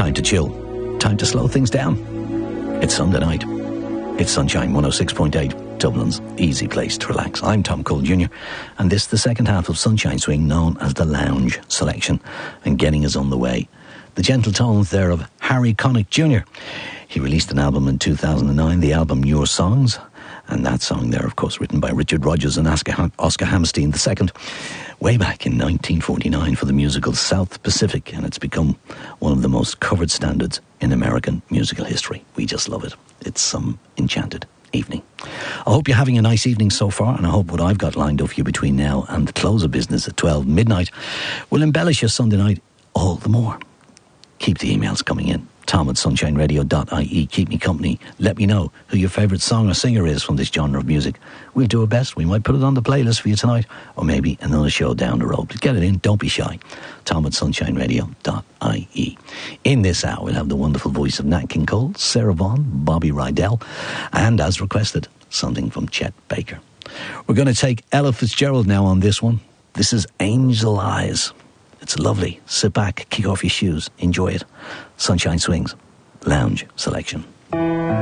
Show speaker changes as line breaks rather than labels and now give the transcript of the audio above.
time to chill, time to slow things down. It's Sunday night. It's Sunshine 106.8, Dublin's easy place to relax. I'm Tom Cole Jr. and this is the second half of Sunshine Swing, known as the Lounge Selection, and getting us on the way. The gentle tones there of Harry Connick Jr. He released an album in 2009, the album Your Songs, and that song there, of course, written by Richard Rodgers and Oscar Hammerstein II, way back in 1949 for the musical South Pacific, and it's become one of the most covered standards in American musical history. We just love it. It's some enchanted evening. I hope you're having a nice evening so far, and I hope what I've got lined up for you between now and the close of business at 12 midnight will embellish your Sunday night all the more. Keep the emails coming in. Tom@sunshineradio.ie. Keep me company. Let me know who your favourite song or singer is from this genre of music. We'll do our best. We might put it on the playlist for you tonight, or maybe another show down the road. But get it in. Don't be shy. Tom@sunshineradio.ie. In this hour, we'll have the wonderful voice of Nat King Cole, Sarah Vaughan, Bobby Rydell, and, as requested, something from Chet Baker. We're going to take Ella Fitzgerald now on this one. This is Angel Eyes. It's lovely. Sit back, kick off your shoes, enjoy it. Sunshine Swings, Lounge Selection.